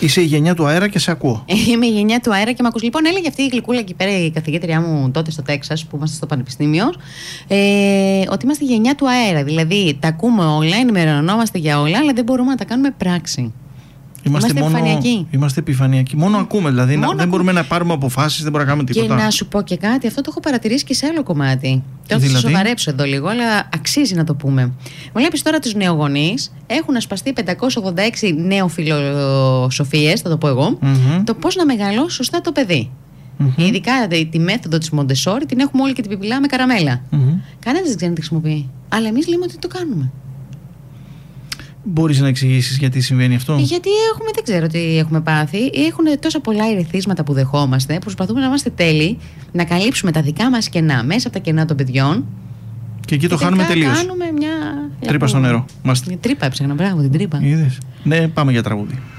Είσαι η γενιά του αέρα και σε ακούω. Είμαι η γενιά του αέρα και με ακούς. Λοιπόν, έλεγε αυτή η γλυκούλα εκεί πέρα, η καθηγήτριά μου τότε στο Τέξας, που είμαστε στο πανεπιστήμιο, ότι είμαστε η γενιά του αέρα. Δηλαδή, τα ακούμε όλα, ενημερωνόμαστε για όλα, αλλά δεν μπορούμε να τα κάνουμε πράξη. Είμαστε επιφανειακοί. Είμαστε επιφανειακοί. Μόνο ακούμε, δηλαδή. Δεν μπορούμε να πάρουμε αποφάσεις, δεν μπορούμε να κάνουμε τίποτα. Και να σου πω και κάτι, αυτό το έχω παρατηρήσει και σε άλλο κομμάτι. Τώρα θα σοβαρέψω εδώ λίγο, αλλά αξίζει να το πούμε. Βλέπεις τώρα τους νεογονείς, έχουν ασπαστεί 586 νεοφιλοσοφίες, θα το πω εγώ, το πώς να μεγαλώσει σωστά το παιδί. Ειδικά τη μέθοδο της Μοντεσόρι την έχουμε όλοι και την πιπιλάμε με καραμέλα. Κανένας δεν ξέρει να τη χρησιμοποιεί. Αλλά εμείς λέμε ότι το κάνουμε. Μπορείς να εξηγήσεις γιατί συμβαίνει αυτό? Γιατί δεν ξέρω τι έχουμε πάθει. Έχουν τόσα πολλά ερεθίσματα που δεχόμαστε. Προσπαθούμε να είμαστε τέλειοι, να καλύψουμε τα δικά μας κενά μέσα από τα κενά των παιδιών. Και εκεί το χάνουμε τελείως. Κάνουμε μια τρύπα στο νερό. Τρύπα έψαχνα, μπράβο, την τρύπα. Είδες. Ναι, πάμε για τραγούδι.